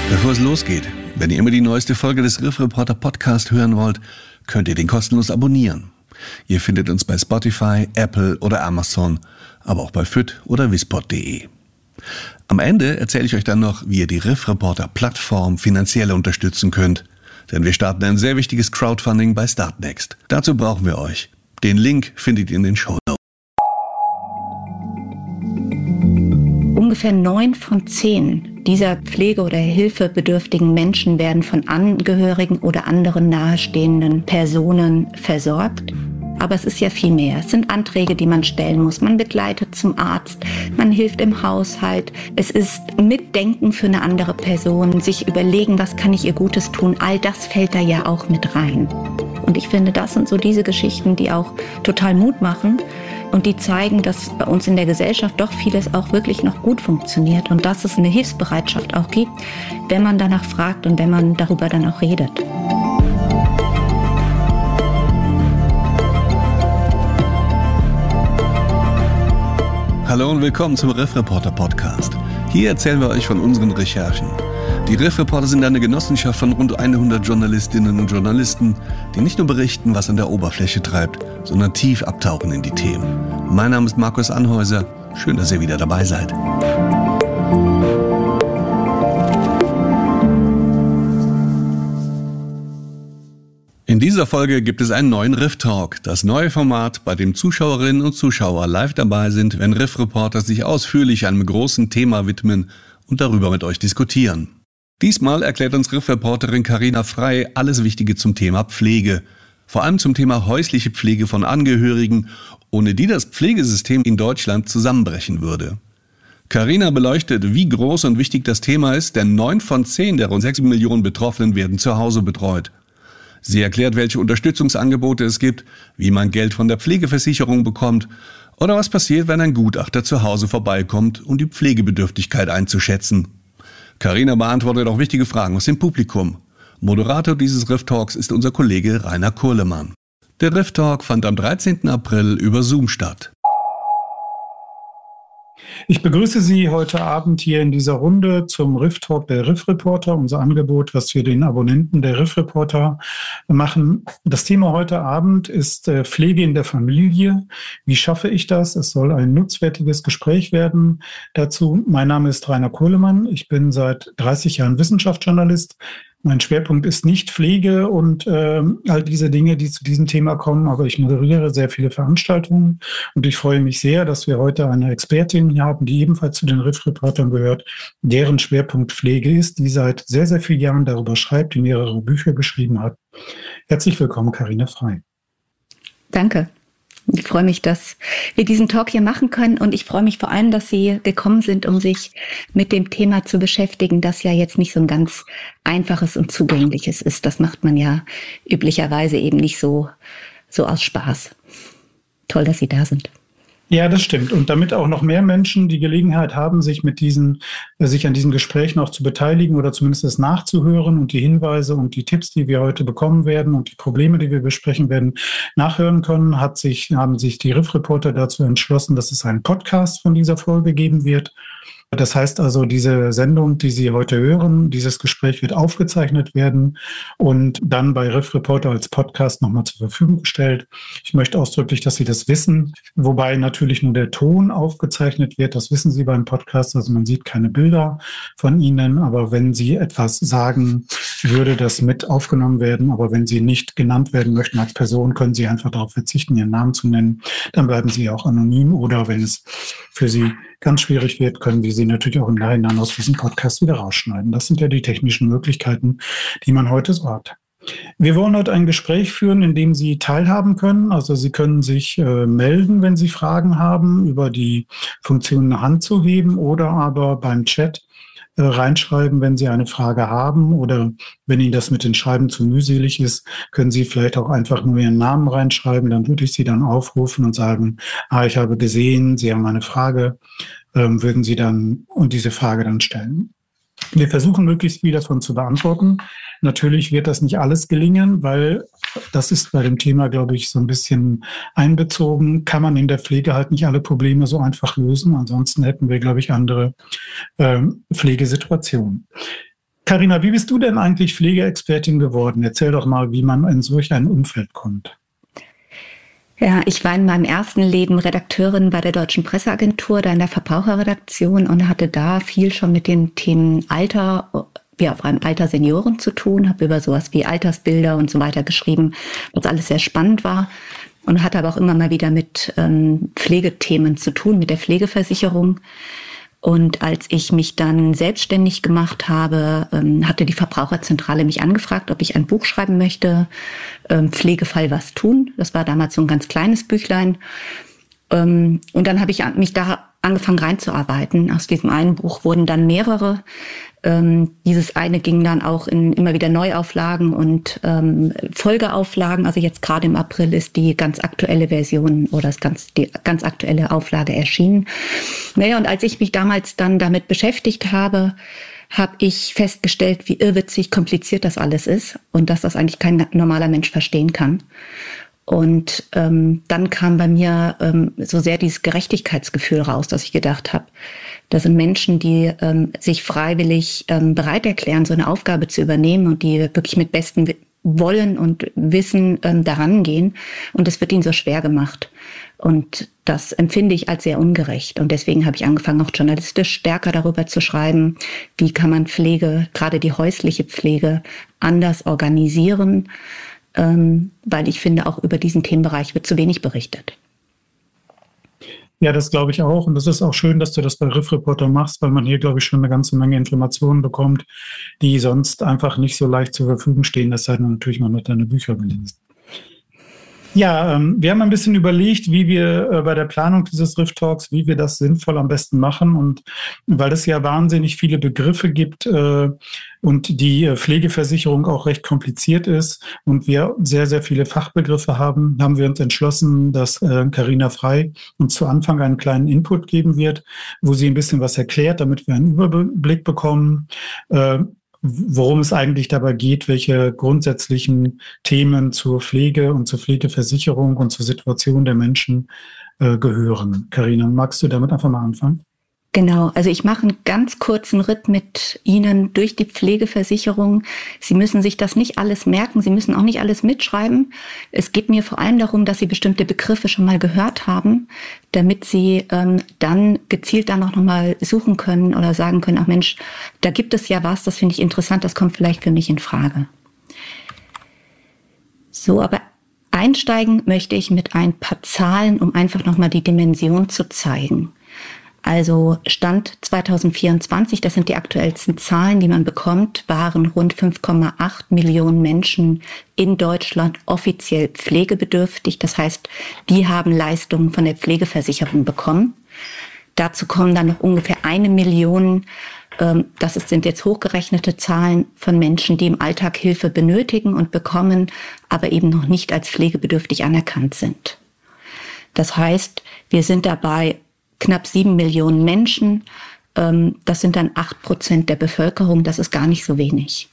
Bevor es losgeht, wenn ihr immer die neueste Folge des Riff Reporter Podcast hören wollt, könnt ihr den kostenlos abonnieren. Ihr findet uns bei Spotify, Apple oder Amazon, aber auch bei fit oder wispod.de. Am Ende erzähle ich euch dann noch, wie ihr die Riff Reporter Plattform finanziell unterstützen könnt. Denn wir starten ein sehr wichtiges Crowdfunding bei Startnext. Dazu brauchen wir euch. Den Link findet ihr in den Shownotes. Ungefähr 9 von 10 dieser pflege- oder hilfebedürftigen Menschen werden von Angehörigen oder anderen nahestehenden Personen versorgt. Aber es ist ja viel mehr. Es sind Anträge, die man stellen muss. Man begleitet zum Arzt, man hilft im Haushalt. Es ist Mitdenken für eine andere Person, sich überlegen, was kann ich ihr Gutes tun. All das fällt da ja auch mit rein. Und ich finde, das sind so diese Geschichten, die auch total Mut machen und die zeigen, dass bei uns in der Gesellschaft doch vieles auch wirklich noch gut funktioniert und dass es eine Hilfsbereitschaft auch gibt, wenn man danach fragt und wenn man darüber dann auch redet. Hallo und willkommen zum Riff Reporter Podcast. Hier erzählen wir euch von unseren Recherchen. Die Riff Reporter sind eine Genossenschaft von rund 100 Journalistinnen und Journalisten, die nicht nur berichten, was an der Oberfläche treibt, sondern tief abtauchen in die Themen. Mein Name ist Markus Anhäuser. Schön, dass ihr wieder dabei seid. In dieser Folge gibt es einen neuen Riff Talk, das neue Format, bei dem Zuschauerinnen und Zuschauer live dabei sind, wenn Riff Reporter sich ausführlich einem großen Thema widmen und darüber mit euch diskutieren. Diesmal erklärt uns Riff Reporterin Carina Frei alles Wichtige zum Thema Pflege, vor allem zum Thema häusliche Pflege von Angehörigen, ohne die das Pflegesystem in Deutschland zusammenbrechen würde. Carina beleuchtet, wie groß und wichtig das Thema ist, denn 9 von 10 der rund 6 Millionen Betroffenen werden zu Hause betreut. Sie erklärt, welche Unterstützungsangebote es gibt, wie man Geld von der Pflegeversicherung bekommt oder was passiert, wenn ein Gutachter zu Hause vorbeikommt, um die Pflegebedürftigkeit einzuschätzen. Carina beantwortet auch wichtige Fragen aus dem Publikum. Moderator dieses Riff Talks ist unser Kollege Rainer Kurlemann. Der Riff Talk fand am 13. April über Zoom statt. Ich begrüße Sie heute Abend hier in dieser Runde zum Riff Talk der Riff Reporter, unser Angebot, was wir den Abonnenten der Riff Reporter machen. Das Thema heute Abend ist Pflege in der Familie. Wie schaffe ich das? Es soll ein nutzwertiges Gespräch werden dazu. Mein Name ist Rainer Kurlemann. Ich bin seit 30 Jahren Wissenschaftsjournalist. Mein Schwerpunkt ist nicht Pflege und all diese Dinge, die zu diesem Thema kommen, aber ich moderiere sehr viele Veranstaltungen und ich freue mich sehr, dass wir heute eine Expertin hier haben, die ebenfalls zu den Riff-Reportern gehört, deren Schwerpunkt Pflege ist, die seit sehr, sehr vielen Jahren darüber schreibt, die mehrere Bücher geschrieben hat. Herzlich willkommen, Carina Frei. Danke. Ich freue mich, dass wir diesen Talk hier machen können und ich freue mich vor allem, dass Sie gekommen sind, um sich mit dem Thema zu beschäftigen, das ja jetzt nicht so ein ganz einfaches und zugängliches ist. Das macht man ja üblicherweise eben nicht so aus Spaß. Toll, dass Sie da sind. Ja, das stimmt. Und damit auch noch mehr Menschen die Gelegenheit haben, sich an diesen Gesprächen auch zu beteiligen oder zumindest es nachzuhören und die Hinweise und die Tipps, die wir heute bekommen werden und die Probleme, die wir besprechen werden, nachhören können, haben sich die Riff Reporter dazu entschlossen, dass es einen Podcast von dieser Folge geben wird. Das heißt also, diese Sendung, die Sie heute hören, dieses Gespräch wird aufgezeichnet werden und dann bei Riff Reporter als Podcast nochmal zur Verfügung gestellt. Ich möchte ausdrücklich, dass Sie das wissen, wobei natürlich nur der Ton aufgezeichnet wird. Das wissen Sie beim Podcast, also man sieht keine Bilder von Ihnen, aber wenn Sie etwas sagen, würde das mit aufgenommen werden. Aber wenn Sie nicht genannt werden möchten als Person, können Sie einfach darauf verzichten, Ihren Namen zu nennen. Dann bleiben Sie auch anonym oder wenn es für Sie ganz schwierig wird, können wir Sie natürlich auch im Nachhinein aus diesem Podcast wieder rausschneiden. Das sind ja die technischen Möglichkeiten, die man heute so hat. Wir wollen heute ein Gespräch führen, in dem Sie teilhaben können. Also Sie können sich melden, wenn Sie Fragen haben, über die Funktion eine Hand zu heben oder aber beim Chat reinschreiben, wenn Sie eine Frage haben oder wenn Ihnen das mit den Schreiben zu mühselig ist, können Sie vielleicht auch einfach nur Ihren Namen reinschreiben. Dann würde ich Sie dann aufrufen und sagen, ich habe gesehen, Sie haben eine Frage, würden Sie dann und diese Frage dann stellen. Wir versuchen möglichst viel davon zu beantworten. Natürlich wird das nicht alles gelingen, weil das ist bei dem Thema, glaube ich, so ein bisschen einbezogen. Kann man in der Pflege halt nicht alle Probleme so einfach lösen. Ansonsten hätten wir, glaube ich, andere Pflegesituationen. Carina, wie bist du denn eigentlich Pflegeexpertin geworden? Erzähl doch mal, wie man in solch ein Umfeld kommt. Ja, ich war in meinem ersten Leben Redakteurin bei der Deutschen Presseagentur, da in der Verbraucherredaktion, und hatte da viel schon mit den Themen Alter, ja, vor allem Alter Senioren zu tun, habe über sowas wie Altersbilder und so weiter geschrieben, was alles sehr spannend war, und hatte aber auch immer mal wieder mit Pflegethemen zu tun, mit der Pflegeversicherung. Und als ich mich dann selbstständig gemacht habe, hatte die Verbraucherzentrale mich angefragt, ob ich ein Buch schreiben möchte, Pflegefall was tun. Das war damals so ein ganz kleines Büchlein. Und dann habe ich mich da angefangen reinzuarbeiten. Aus diesem einen Buch wurden dann mehrere. Dieses eine ging dann auch in immer wieder Neuauflagen und Folgeauflagen. Also jetzt gerade im April ist die ganz aktuelle Version oder die ganz aktuelle Auflage erschienen. Naja, und als ich mich damals dann damit beschäftigt habe, habe ich festgestellt, wie irrwitzig kompliziert das alles ist und dass das eigentlich kein normaler Mensch verstehen kann. Und dann kam bei mir so sehr dieses Gerechtigkeitsgefühl raus, dass ich gedacht habe, das sind Menschen, die sich freiwillig bereit erklären, so eine Aufgabe zu übernehmen und die wirklich mit bestem Wollen und Wissen daran gehen. Und es wird ihnen so schwer gemacht. Und das empfinde ich als sehr ungerecht. Und deswegen habe ich angefangen, auch journalistisch stärker darüber zu schreiben, wie kann man Pflege, gerade die häusliche Pflege, anders organisieren. Weil ich finde, auch über diesen Themenbereich wird zu wenig berichtet. Ja, das glaube ich auch. Und das ist auch schön, dass du das bei Riff Reporter machst, weil man hier, glaube ich, schon eine ganze Menge Informationen bekommt, die sonst einfach nicht so leicht zur Verfügung stehen. Das sei denn natürlich, man hat deine Bücher gelesen. Ja, wir haben ein bisschen überlegt, wie wir bei der Planung dieses Riff Talks, wie wir das sinnvoll am besten machen. Und weil es ja wahnsinnig viele Begriffe gibt und die Pflegeversicherung auch recht kompliziert ist und wir sehr, sehr viele Fachbegriffe haben, haben wir uns entschlossen, dass Carina Frey uns zu Anfang einen kleinen Input geben wird, wo sie ein bisschen was erklärt, damit wir einen Überblick bekommen, worum es eigentlich dabei geht, welche grundsätzlichen Themen zur Pflege und zur Pflegeversicherung und zur Situation der Menschen gehören. Carina, magst du damit einfach mal anfangen? Genau, also ich mache einen ganz kurzen Ritt mit Ihnen durch die Pflegeversicherung. Sie müssen sich das nicht alles merken, Sie müssen auch nicht alles mitschreiben. Es geht mir vor allem darum, dass Sie bestimmte Begriffe schon mal gehört haben, damit Sie dann gezielt dann auch nochmal suchen können oder sagen können, ach Mensch, da gibt es ja was, das finde ich interessant, das kommt vielleicht für mich in Frage. So, aber einsteigen möchte ich mit ein paar Zahlen, um einfach nochmal die Dimension zu zeigen. Also Stand 2024, das sind die aktuellsten Zahlen, die man bekommt, waren rund 5,8 Millionen Menschen in Deutschland offiziell pflegebedürftig. Das heißt, die haben Leistungen von der Pflegeversicherung bekommen. Dazu kommen dann noch ungefähr 1 Million, sind jetzt hochgerechnete Zahlen von Menschen, die im Alltag Hilfe benötigen und bekommen, aber eben noch nicht als pflegebedürftig anerkannt sind. Das heißt, wir sind dabei knapp 7 Millionen Menschen, das sind dann 8% der Bevölkerung, das ist gar nicht so wenig.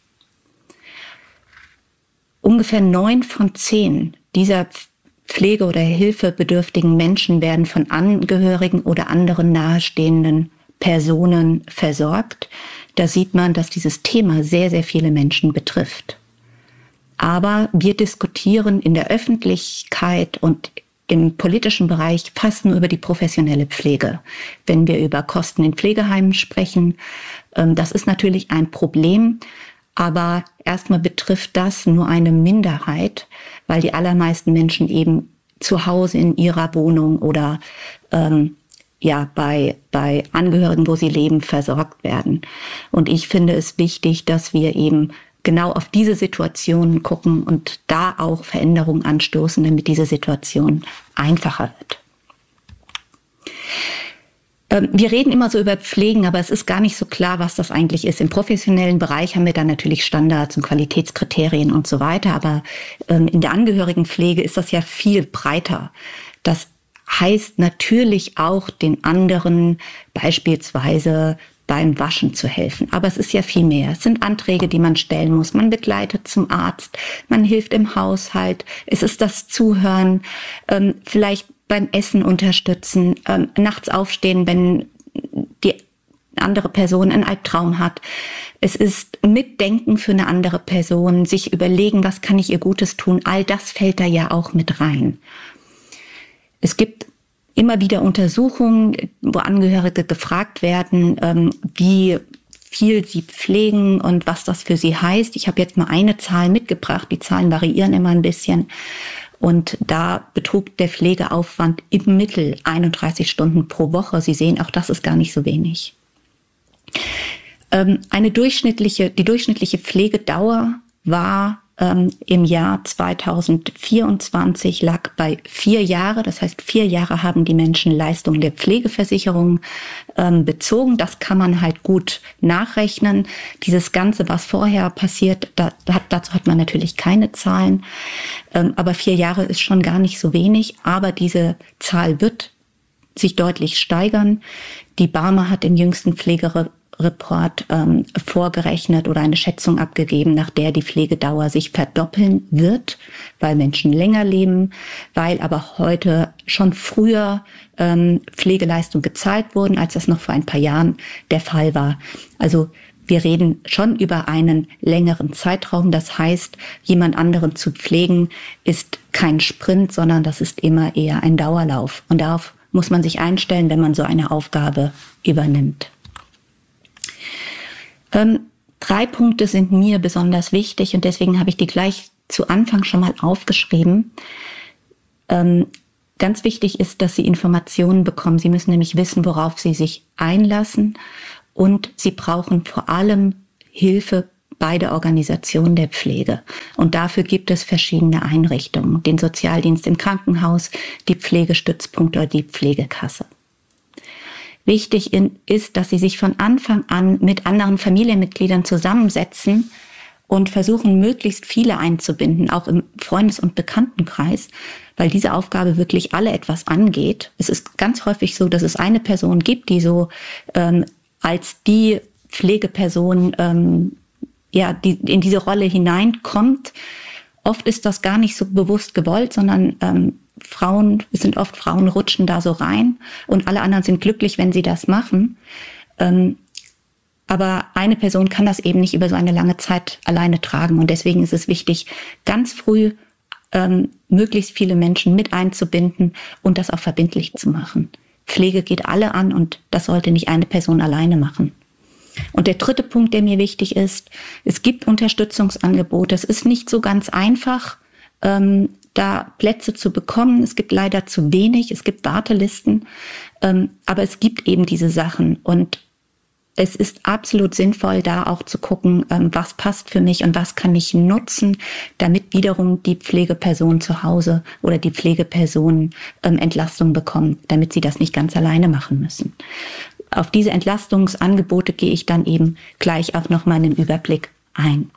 Ungefähr 9 von 10 dieser pflege- oder hilfebedürftigen Menschen werden von Angehörigen oder anderen nahestehenden Personen versorgt. Da sieht man, dass dieses Thema sehr, sehr viele Menschen betrifft. Aber wir diskutieren in der Öffentlichkeit und im politischen Bereich fast nur über die professionelle Pflege. Wenn wir über Kosten in Pflegeheimen sprechen, das ist natürlich ein Problem, aber erstmal betrifft das nur eine Minderheit, weil die allermeisten Menschen eben zu Hause in ihrer Wohnung oder bei Angehörigen, wo sie leben, versorgt werden. Und ich finde es wichtig, dass wir eben genau auf diese Situationen gucken und da auch Veränderungen anstoßen, damit diese Situation einfacher wird. Wir reden immer so über Pflegen, aber es ist gar nicht so klar, was das eigentlich ist. Im professionellen Bereich haben wir dann natürlich Standards und Qualitätskriterien und so weiter, aber in der Angehörigenpflege ist das ja viel breiter. Das heißt natürlich auch, den anderen beispielsweise beim Waschen zu helfen. Aber es ist ja viel mehr. Es sind Anträge, die man stellen muss. Man begleitet zum Arzt, man hilft im Haushalt. Es ist das Zuhören, vielleicht beim Essen unterstützen, nachts aufstehen, wenn die andere Person einen Albtraum hat. Es ist Mitdenken für eine andere Person, sich überlegen, was kann ich ihr Gutes tun. All das fällt da ja auch mit rein. Es gibt immer wieder Untersuchungen, wo Angehörige gefragt werden, wie viel sie pflegen und was das für sie heißt. Ich habe jetzt mal eine Zahl mitgebracht. Die Zahlen variieren immer ein bisschen. Und da betrug der Pflegeaufwand im Mittel 31 Stunden pro Woche. Sie sehen, auch das ist gar nicht so wenig. Die durchschnittliche Pflegedauer war im Jahr 2024 lag bei 4 Jahre. Das heißt, 4 Jahre haben die Menschen Leistungen der Pflegeversicherung bezogen. Das kann man halt gut nachrechnen. Dieses Ganze, was vorher passiert, dazu hat man natürlich keine Zahlen. Aber 4 Jahre ist schon gar nicht so wenig. Aber diese Zahl wird sich deutlich steigern. Die BARMER hat im jüngsten Pflegereport vorgerechnet oder eine Schätzung abgegeben, nach der die Pflegedauer sich verdoppeln wird, weil Menschen länger leben, weil aber heute schon früher Pflegeleistungen gezahlt wurden, als das noch vor ein paar Jahren der Fall war. Also wir reden schon über einen längeren Zeitraum. Das heißt, jemand anderen zu pflegen ist kein Sprint, sondern das ist immer eher ein Dauerlauf. Und darauf muss man sich einstellen, wenn man so eine Aufgabe übernimmt. 3 Punkte sind mir besonders wichtig und deswegen habe ich die gleich zu Anfang schon mal aufgeschrieben. Ganz wichtig ist, dass Sie Informationen bekommen. Sie müssen nämlich wissen, worauf Sie sich einlassen, und Sie brauchen vor allem Hilfe bei der Organisation der Pflege. Und dafür gibt es verschiedene Einrichtungen, den Sozialdienst im Krankenhaus, die Pflegestützpunkte oder die Pflegekasse. Wichtig ist, dass Sie sich von Anfang an mit anderen Familienmitgliedern zusammensetzen und versuchen, möglichst viele einzubinden, auch im Freundes- und Bekanntenkreis, weil diese Aufgabe wirklich alle etwas angeht. Es ist ganz häufig so, dass es eine Person gibt, die so als die Pflegeperson die in diese Rolle hineinkommt. Oft ist das gar nicht so bewusst gewollt, sondern Frauen rutschen da so rein und alle anderen sind glücklich, wenn sie das machen. Aber eine Person kann das eben nicht über so eine lange Zeit alleine tragen. Und deswegen ist es wichtig, ganz früh möglichst viele Menschen mit einzubinden und das auch verbindlich zu machen. Pflege geht alle an und das sollte nicht eine Person alleine machen. Und der 3. Punkt, der mir wichtig ist, es gibt Unterstützungsangebote. Es ist nicht so ganz einfach, da Plätze zu bekommen. Es gibt leider zu wenig, es gibt Wartelisten, aber es gibt eben diese Sachen. Und es ist absolut sinnvoll, da auch zu gucken, was passt für mich und was kann ich nutzen, damit wiederum die Pflegeperson zu Hause oder die Pflegeperson Entlastung bekommen, damit sie das nicht ganz alleine machen müssen. Auf diese Entlastungsangebote gehe ich dann eben gleich auch nochmal in den Überblick ein.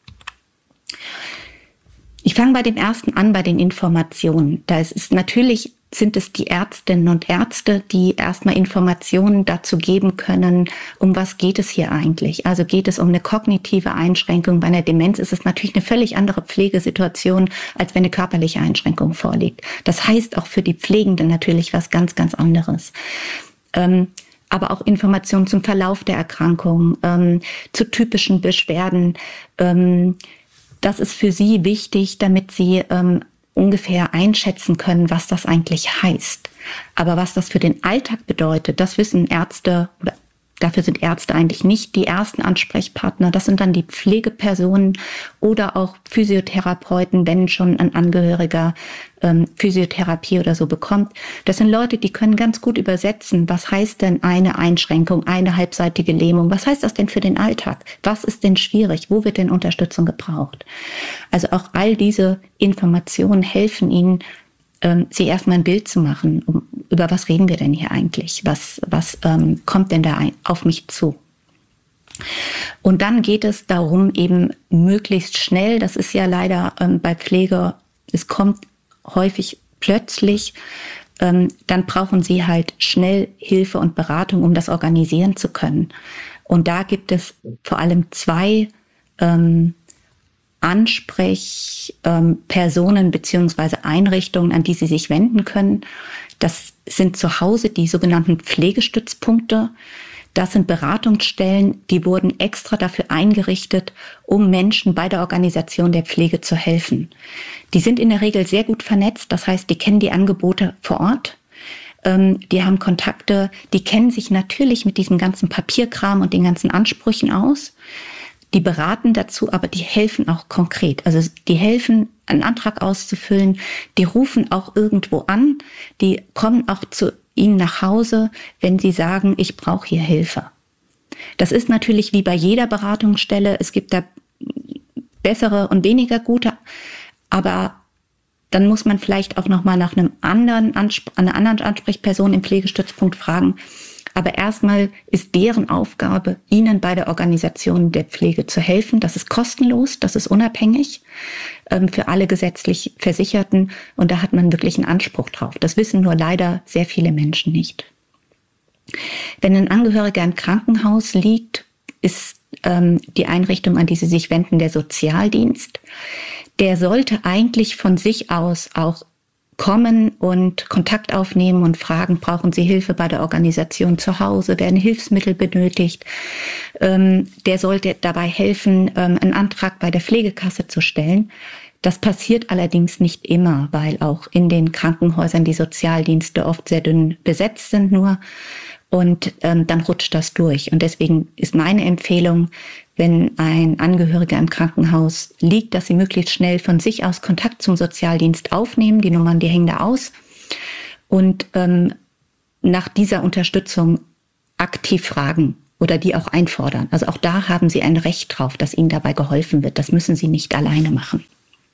Ich fange bei dem ersten an, bei den Informationen. Sind es die Ärztinnen und Ärzte, die erstmal Informationen dazu geben können, um was geht es hier eigentlich? Also geht es um eine kognitive Einschränkung? Bei einer Demenz ist es natürlich eine völlig andere Pflegesituation, als wenn eine körperliche Einschränkung vorliegt. Das heißt auch für die Pflegenden natürlich was ganz, ganz anderes. Aber auch Informationen zum Verlauf der Erkrankung, zu typischen Beschwerden. Das ist für Sie wichtig, damit Sie ungefähr einschätzen können, was das eigentlich heißt. Aber was das für den Alltag bedeutet, das wissen Ärzte, oder dafür sind Ärzte eigentlich nicht die ersten Ansprechpartner. Das sind dann die Pflegepersonen oder auch Physiotherapeuten, wenn schon ein Angehöriger Physiotherapie oder so bekommt. Das sind Leute, die können ganz gut übersetzen, was heißt denn eine Einschränkung, eine halbseitige Lähmung, was heißt das denn für den Alltag? Was ist denn schwierig? Wo wird denn Unterstützung gebraucht? Also auch all diese Informationen helfen Ihnen, sich erstmal ein Bild zu machen, über was reden wir denn hier eigentlich? Was kommt denn da auf mich zu? Und dann geht es darum, eben möglichst schnell, das ist ja leider bei Pflege, es kommt häufig plötzlich, dann brauchen Sie halt schnell Hilfe und Beratung, um das organisieren zu können. Und da gibt es vor allem 2 Ansprechpersonen bzw. Einrichtungen, an die Sie sich wenden können. Das sind zu Hause die sogenannten Pflegestützpunkte. Das sind Beratungsstellen, die wurden extra dafür eingerichtet, um Menschen bei der Organisation der Pflege zu helfen. Die sind in der Regel sehr gut vernetzt, das heißt, die kennen die Angebote vor Ort. Die haben Kontakte, die kennen sich natürlich mit diesem ganzen Papierkram und den ganzen Ansprüchen aus. Die beraten dazu, aber die helfen auch konkret. Also die helfen, einen Antrag auszufüllen. Die rufen auch irgendwo an. Die kommen auch zu Ihnen nach Hause, wenn Sie sagen, ich brauche hier Hilfe. Das ist natürlich wie bei jeder Beratungsstelle. Es gibt da bessere und weniger gute, aber dann muss man vielleicht auch noch mal nach einer anderen Ansprechperson im Pflegestützpunkt fragen. Aber erstmal ist deren Aufgabe, Ihnen bei der Organisation der Pflege zu helfen. Das ist kostenlos, das ist unabhängig für alle gesetzlich Versicherten. Und da hat man wirklich einen Anspruch drauf. Das wissen nur leider sehr viele Menschen nicht. Wenn ein Angehöriger im Krankenhaus liegt, ist die Einrichtung, an die Sie sich wenden, der Sozialdienst. Der sollte eigentlich von sich aus auch kommen und Kontakt aufnehmen und fragen, brauchen Sie Hilfe bei der Organisation zu Hause, werden Hilfsmittel benötigt. Der sollte dabei helfen, einen Antrag bei der Pflegekasse zu stellen. Das passiert allerdings nicht immer, weil auch in den Krankenhäusern die Sozialdienste oft sehr dünn besetzt sind nur. Und dann rutscht das durch. Und deswegen ist meine Empfehlung, wenn ein Angehöriger im Krankenhaus liegt, dass Sie möglichst schnell von sich aus Kontakt zum Sozialdienst aufnehmen. Die Nummern, die hängen da aus. Und nach dieser Unterstützung aktiv fragen oder die auch einfordern. Also auch da haben Sie ein Recht drauf, dass Ihnen dabei geholfen wird. Das müssen Sie nicht alleine machen.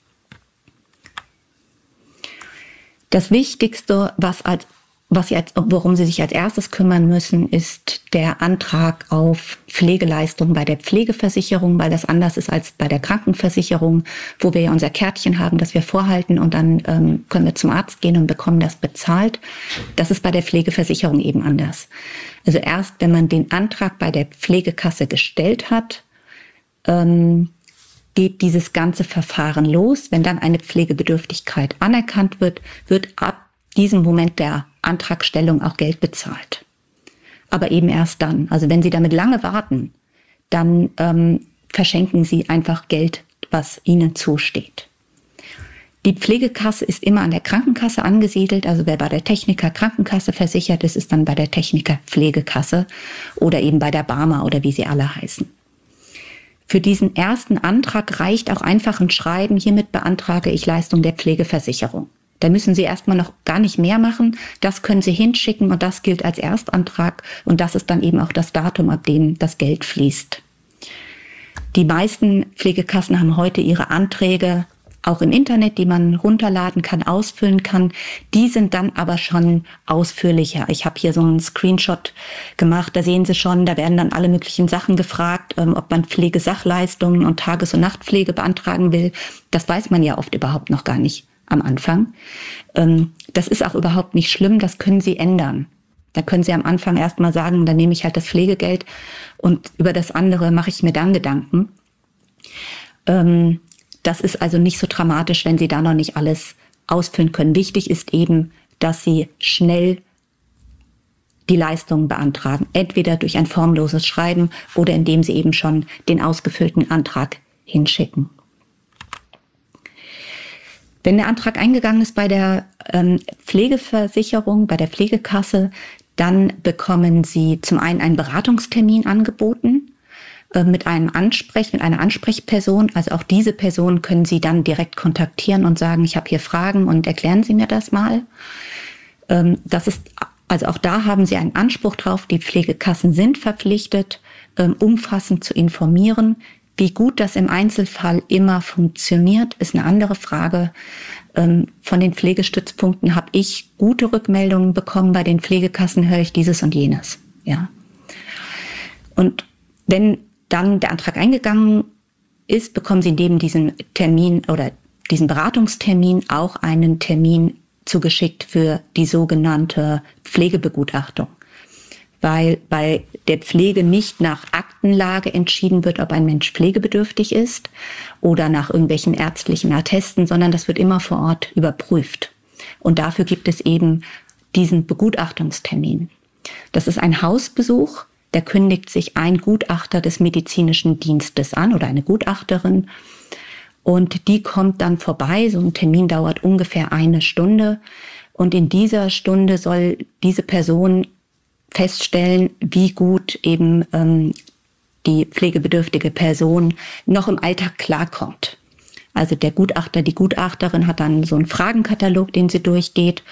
Das Wichtigste, worum Sie sich als erstes kümmern müssen, ist der Antrag auf Pflegeleistung bei der Pflegeversicherung, weil das anders ist als bei der Krankenversicherung, wo wir ja unser Kärtchen haben, das wir vorhalten und dann können wir zum Arzt gehen und bekommen das bezahlt. Das ist bei der Pflegeversicherung eben anders. Also erst, wenn man den Antrag bei der Pflegekasse gestellt hat, geht dieses ganze Verfahren los. Wenn dann eine Pflegebedürftigkeit anerkannt wird, wird ab diesem Moment der Antragstellung auch Geld bezahlt. Aber eben erst dann. Also wenn Sie damit lange warten, dann verschenken Sie einfach Geld, was Ihnen zusteht. Die Pflegekasse ist immer an der Krankenkasse angesiedelt. Also wer bei der Techniker Krankenkasse versichert ist, ist dann bei der Techniker Pflegekasse oder eben bei der Barmer oder wie sie alle heißen. Für diesen ersten Antrag reicht auch einfach ein Schreiben, hiermit beantrage ich Leistung der Pflegeversicherung. Da müssen Sie erstmal noch gar nicht mehr machen. Das können Sie hinschicken und das gilt als Erstantrag. Und das ist dann eben auch das Datum, ab dem das Geld fließt. Die meisten Pflegekassen haben heute ihre Anträge auch im Internet, die man runterladen kann, ausfüllen kann. Die sind dann aber schon ausführlicher. Ich habe hier so einen Screenshot gemacht, da sehen Sie schon, da werden dann alle möglichen Sachen gefragt, ob man Pflegesachleistungen und Tages- und Nachtpflege beantragen will. Das weiß man ja oft überhaupt noch gar nicht am Anfang. Das ist auch überhaupt nicht schlimm, das können Sie ändern. Da können Sie am Anfang erstmal sagen, dann nehme ich halt das Pflegegeld und über das andere mache ich mir dann Gedanken. Das ist also nicht so dramatisch, wenn Sie da noch nicht alles ausfüllen können. Wichtig ist eben, dass Sie schnell die Leistungen beantragen. Entweder durch ein formloses Schreiben oder indem Sie eben schon den ausgefüllten Antrag hinschicken. Wenn der Antrag eingegangen ist bei der Pflegeversicherung, bei der Pflegekasse, dann bekommen Sie zum einen einen Beratungstermin angeboten mit einer Ansprechperson. Also auch diese Person können Sie dann direkt kontaktieren und sagen, ich habe hier Fragen und erklären Sie mir das mal. Also auch da haben Sie einen Anspruch drauf. Die Pflegekassen sind verpflichtet, umfassend zu informieren. Wie gut das im Einzelfall immer funktioniert, ist eine andere Frage. Von den Pflegestützpunkten habe ich gute Rückmeldungen bekommen. Bei den Pflegekassen höre ich dieses und jenes. Ja. Und wenn dann der Antrag eingegangen ist, bekommen Sie neben diesem Termin oder diesem Beratungstermin auch einen Termin zugeschickt für die sogenannte Pflegebegutachtung. Weil bei der Pflege nicht nach Aktenlage entschieden wird, ob ein Mensch pflegebedürftig ist oder nach irgendwelchen ärztlichen Attesten, sondern das wird immer vor Ort überprüft. Und dafür gibt es eben diesen Begutachtungstermin. Das ist ein Hausbesuch, Da kündigt sich ein Gutachter des medizinischen Dienstes an oder eine Gutachterin. Und die kommt dann vorbei. So ein Termin dauert ungefähr 1 Stunde. Und in dieser Stunde soll diese Person feststellen, wie gut eben die pflegebedürftige Person noch im Alltag klarkommt. Also der Gutachter, die Gutachterin hat dann so einen Fragenkatalog, den sie durchgeht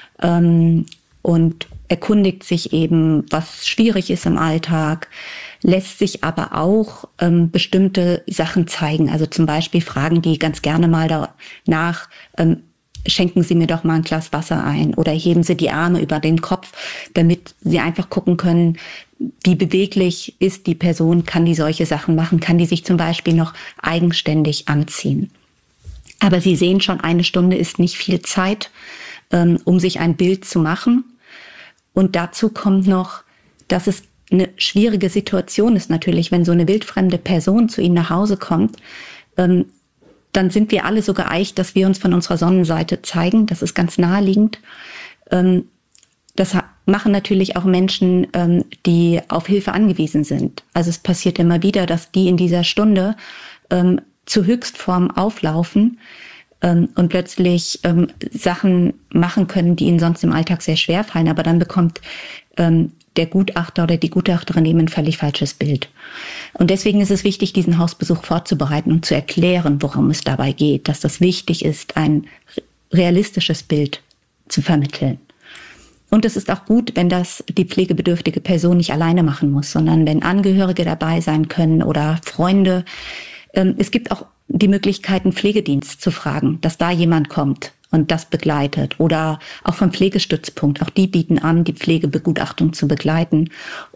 und erkundigt sich eben, was schwierig ist im Alltag, lässt sich aber auch bestimmte Sachen zeigen. Also zum Beispiel fragen die ganz gerne mal danach, schenken Sie mir doch mal ein Glas Wasser ein oder heben Sie die Arme über den Kopf, damit sie einfach gucken können, wie beweglich ist die Person, kann die solche Sachen machen, kann die sich zum Beispiel noch eigenständig anziehen. Aber Sie sehen schon, 1 Stunde ist nicht viel Zeit, um sich ein Bild zu machen. Und dazu kommt noch, dass es eine schwierige Situation ist natürlich, wenn so eine wildfremde Person zu Ihnen nach Hause kommt, dann sind wir alle so geeicht, dass wir uns von unserer Sonnenseite zeigen. Das ist ganz naheliegend. Das machen natürlich auch Menschen, die auf Hilfe angewiesen sind. Also es passiert immer wieder, dass die in dieser Stunde zu Höchstform auflaufen und plötzlich Sachen machen können, die ihnen sonst im Alltag sehr schwer fallen. Aber dann bekommt der Gutachter oder die Gutachterin eben ein völlig falsches Bild. Und deswegen ist es wichtig, diesen Hausbesuch vorzubereiten und zu erklären, worum es dabei geht, dass das wichtig ist, ein realistisches Bild zu vermitteln. Und es ist auch gut, wenn das die pflegebedürftige Person nicht alleine machen muss, sondern wenn Angehörige dabei sein können oder Freunde. Es gibt auch die Möglichkeit, einen Pflegedienst zu fragen, dass da jemand kommt und das begleitet. Oder auch vom Pflegestützpunkt. Auch die bieten an, die Pflegebegutachtung zu begleiten.